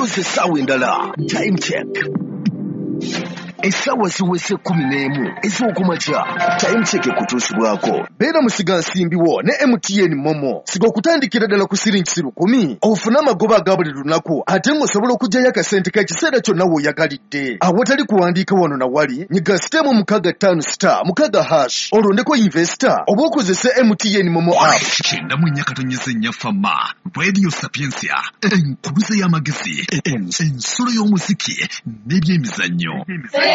tutuusa essaawa endala. Time check. Essaawa ziwese 11 ez'okumakya. Time check ekutuusibwako. Beera musiga nsimbiwo ne MTN Momo. Siga okutandikira ddala ku siringi 10 ofune amagoba aga buli lunaku ate ng'osobola okuggyayo akasente k'ekiseera kyonna w'oyagalidde. Awatali kuwandiika wano na wali nyiga sitemu 65*6 olondeko investor oba okozese MTN Momo app. Kyenda mu nnyaka tonnyeza fama Radio Sapiensia enkuluze y'amagezi ensolo y'omuziki n'ebyemizannyo.